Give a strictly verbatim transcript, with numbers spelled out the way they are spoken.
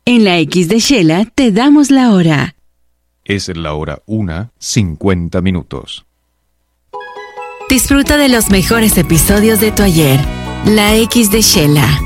En la X de Shela te damos la hora. Es la hora una, cincuenta minutos. Disfruta de los mejores episodios de tu ayer. La X de Shela.